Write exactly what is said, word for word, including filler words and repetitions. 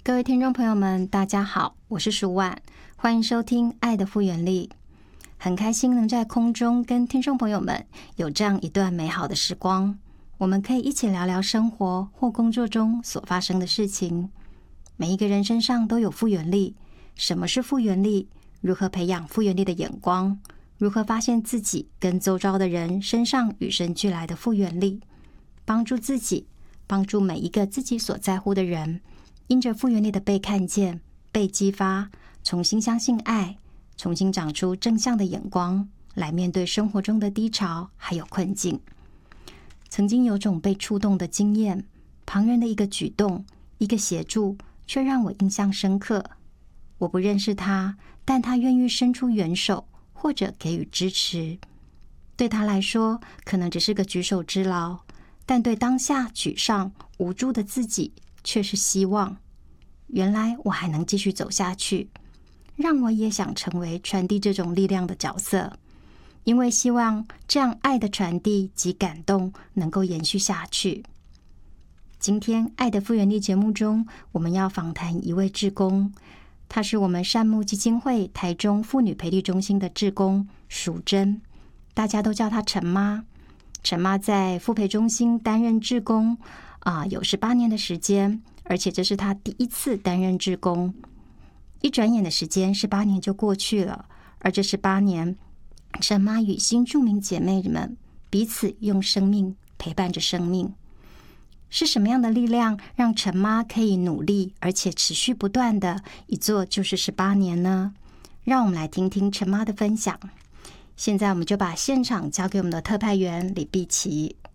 各位听众朋友们，大家好，我是舒婉，欢迎收听《爱的复原力》。很开心能在空中跟听众朋友们有这样一段美好的时光，我们可以一起聊聊生活或工作中所发生的事情。每一个人身上都有复原力，什么是复原力？如何培养复原力的眼光？如何发现自己跟周遭的人身上与生俱来的复原力？帮助自己，帮助每一个自己所在乎的人，因着复原力的被看见、被激发，重新相信爱，重新长出正向的眼光，来面对生活中的低潮还有困境。曾经有种被触动的经验，旁人的一个举动、一个协助，却让我印象深刻。我不认识他，但他愿意伸出援手，或者给予支持。对他来说，可能只是个举手之劳，但对当下沮丧、无助的自己，却是希望。原来我还能继续走下去，让我也想成为传递这种力量的角色，因为希望这样爱的传递及感动能够延续下去。今天爱的复原力节目中，我们要访谈一位志工，她是我们善牧基金会台中妇女培力中心的志工淑珍，大家都叫她陈妈。陈妈在妇培中心担任志工啊、呃，有十八年的时间，而且这是她第一次担任志工。一转眼的时间，十八年就过去了。而这十八年，陈妈与新住民姐妹们彼此用生命陪伴着生命。是什么样的力量让陈妈可以努力而且持续不断的一做就是十八年呢？让我们来听听陈妈的分享。现在我们就把现场交给我们的特派员李碧琪。